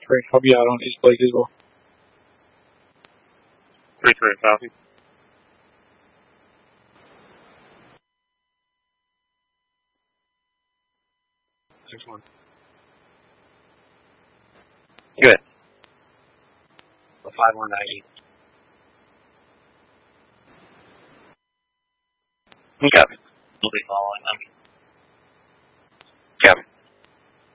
3. I'll be out on East Blake as well. 3-3, copy. Six-one. Good. 5-1-90. Okay. We'll be following them. Copy.